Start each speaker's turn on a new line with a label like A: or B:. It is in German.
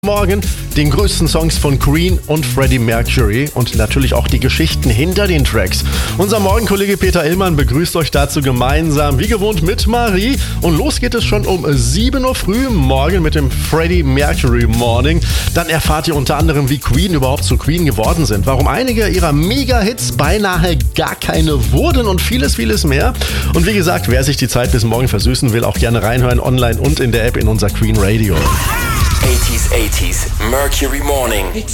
A: Morgen den größten Songs von Queen und Freddie Mercury und natürlich auch die Geschichten hinter den Tracks. Unser Morgenkollege Peter Illmann begrüßt euch dazu gemeinsam, wie gewohnt, mit Marie. Und los geht es schon um 7 Uhr früh morgen mit dem Freddie Mercury Morning. Dann erfahrt ihr unter anderem, wie Queen überhaupt zu Queen geworden sind, warum einige ihrer Mega-Hits beinahe gar keine wurden und vieles, vieles mehr. Und wie gesagt, wer sich die Zeit bis morgen versüßen will, auch gerne reinhören online und in der App in unser Queen Radio.
B: 80s Mercury Morning.